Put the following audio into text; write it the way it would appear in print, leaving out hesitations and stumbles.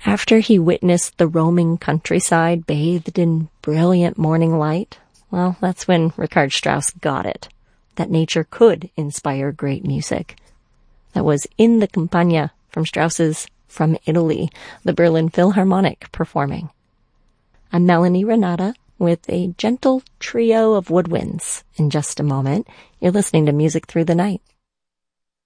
After he witnessed the roaming countryside bathed in brilliant morning light, well, that's when Richard Strauss got it, that nature could inspire great music. That was in the Campagna from Strauss's From Italy, the Berlin Philharmonic performing. I'm Melanie Renata with a gentle trio of woodwinds. In just a moment, you're listening to Music Through the Night.